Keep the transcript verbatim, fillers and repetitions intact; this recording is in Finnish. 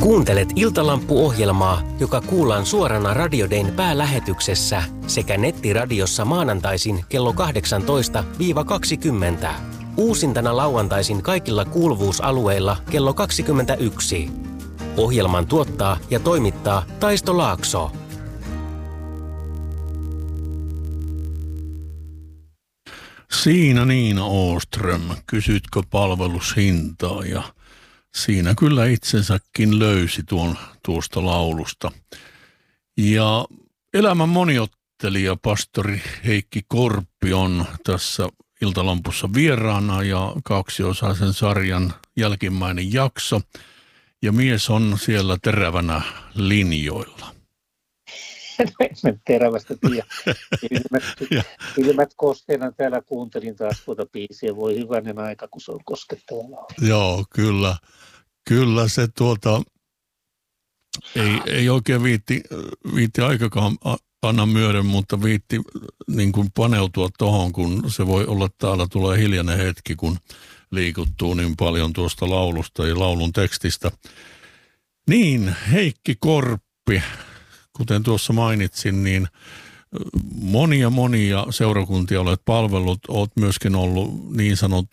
Kuuntelet Iltalampu-ohjelmaa, joka kuullaan suorana Radio Dayn päälähetyksessä sekä nettiradiossa maanantaisin kello kahdeksantoista kaksikymmentä. Uusintana lauantaisin kaikilla kuuluvuusalueilla kello kaksikymmentäyksi. Ohjelman tuottaa ja toimittaa Taisto Laakso. Siinä Niina Åström, kysytkö palvelushintaa, ja siinä kyllä itsensäkin löysi tuon tuosta laulusta. Ja elämän moniottelija pastori Heikki Korppi on tässä Iltalampussa vieraana ja kaksiosaisen sarjan jälkimmäinen jakso. Ja mies on siellä terävänä linjoilla. En terävästä tiedä. Ilmät, ilmät kosteena täällä kuuntelin taas tuota biisiä. Voi hyvänen aika, kun se on koskettava laulu. Joo, kyllä. Kyllä se tuota, ei, ei oikein viitti, viitti aikakaan anna myöden, mutta viitti niin kuin paneutua tohon, kun se voi olla, täällä tulee hiljainen hetki, kun liikuttuu niin paljon tuosta laulusta ja laulun tekstistä. Niin, Heikki Korppi, kuten tuossa mainitsin, niin monia monia seurakuntia olet palvellut, olet myöskin ollut niin sanottu